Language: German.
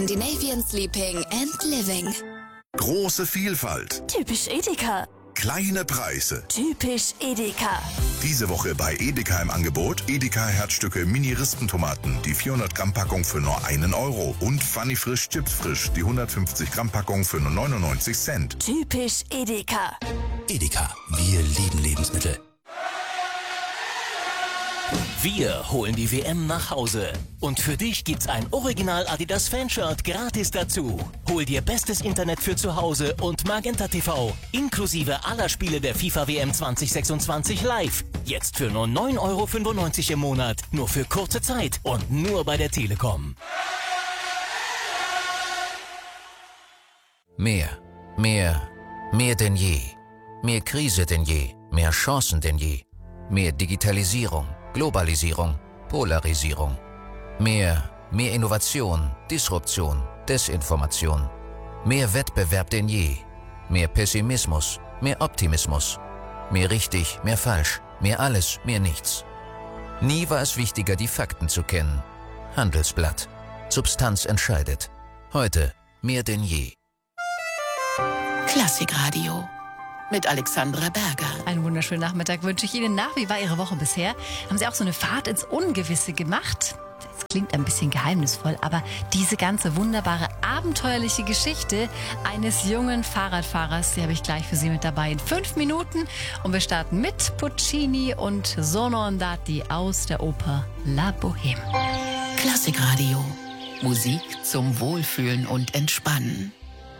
Scandinavian Sleeping and Living. Große Vielfalt. Typisch Edeka. Kleine Preise. Typisch Edeka. Diese Woche bei Edeka im Angebot Edeka Herzstücke Mini-Rispentomaten, die 400 Gramm Packung für nur 1 Euro und Funny Frisch Chips Frisch, die 150 Gramm Packung für nur 99 Cent. Typisch Edeka. Edeka, wir lieben Lebensmittel. Wir holen die WM nach Hause. Und für dich gibt's ein Original Adidas Fanshirt gratis dazu. Hol dir bestes Internet für zu Hause und Magenta TV, inklusive aller Spiele der FIFA WM 2026 live. Jetzt für nur 9,95 € im Monat. Nur für kurze Zeit und nur bei der Telekom. Mehr denn je. Mehr Krise denn je. Mehr Chancen denn je. Mehr Digitalisierung. Globalisierung, Polarisierung. Mehr Innovation, Disruption, Desinformation. Mehr Wettbewerb denn je. Mehr Pessimismus, mehr Optimismus. Mehr richtig, mehr falsch, mehr alles, mehr nichts. Nie war es wichtiger, die Fakten zu kennen. Handelsblatt. Substanz entscheidet. Heute mehr denn je. Klassikradio mit Alexandra Berger. Einen wunderschönen Nachmittag wünsche ich Ihnen nach. Wie war Ihre Woche bisher? Haben Sie auch so eine Fahrt ins Ungewisse gemacht? Das klingt ein bisschen geheimnisvoll, aber diese ganze wunderbare, abenteuerliche Geschichte eines jungen Fahrradfahrers, die habe ich gleich für Sie mit dabei in 5 Minuten. Und wir starten mit Puccini und Sono Andati aus der Oper La Bohème. Klassikradio. Musik zum Wohlfühlen und Entspannen.